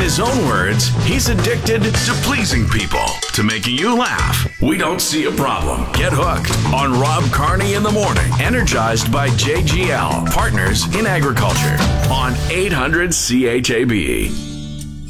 his own words, he's addicted to pleasing people, to making you laugh. We don't see a problem. Get hooked on Rob Carney in the morning, energized by JGL, Partners in Agriculture, on 800 CHAB.